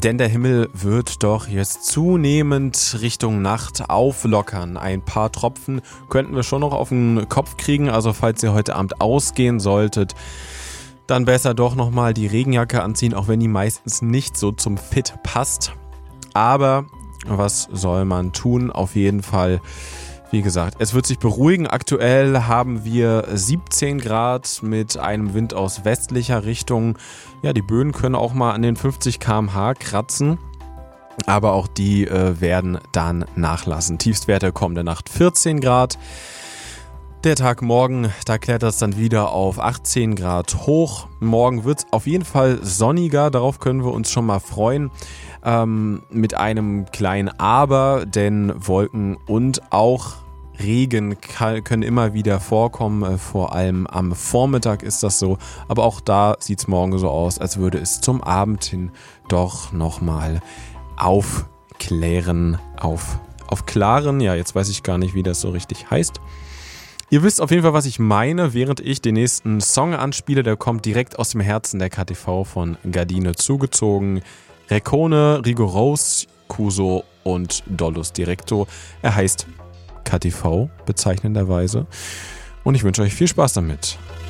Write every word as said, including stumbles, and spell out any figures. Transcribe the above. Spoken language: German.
Denn der Himmel wird doch jetzt zunehmend Richtung Nacht auflockern. Ein paar Tropfen könnten wir schon noch auf den Kopf kriegen. Also falls ihr heute Abend ausgehen solltet, dann besser doch nochmal die Regenjacke anziehen, auch wenn die meistens nicht so zum Fit passt. Aber was soll man tun? Auf jeden Fall, wie gesagt, es wird sich beruhigen. Aktuell haben wir siebzehn Grad mit einem Wind aus westlicher Richtung. Ja, die Böen können auch mal an den fünfzig Kilometer pro Stunde kratzen. Aber auch die äh, werden dann nachlassen. Tiefstwerte kommende Nacht vierzehn Grad. Der Tag morgen, da klettert es dann wieder auf achtzehn Grad hoch. Morgen wird es auf jeden Fall sonniger, darauf können wir uns schon mal freuen. Ähm, mit einem kleinen Aber, denn Wolken und auch Regen kann, können immer wieder vorkommen. Äh, vor allem am Vormittag ist das so. Aber auch da sieht es morgen so aus, als würde es zum Abend hin doch nochmal aufklären, auf, aufklaren. Ja, jetzt weiß ich gar nicht, wie das so richtig heißt. Ihr wisst auf jeden Fall, was ich meine, während ich den nächsten Song anspiele. Der kommt direkt aus dem Herzen der K T V von Gardine zugezogen. Recone, Rigoros, Cuso und Dollus Directo. Er heißt K T V, bezeichnenderweise. Und ich wünsche euch viel Spaß damit.